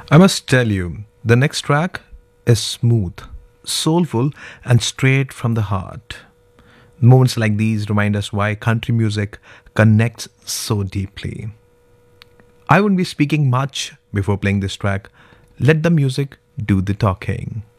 I must tell you, the next track is smooth, soulful, and straight from the heart. Moments like these remind us why country music connects so deeply. I won't be speaking much before playing this track. Let the music do the talking.